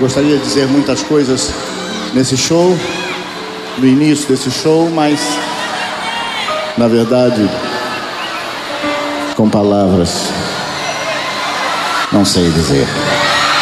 Gostaria de dizer muitas coisas nesse show, no início desse show, mas na verdade, com palavras, não sei dizer.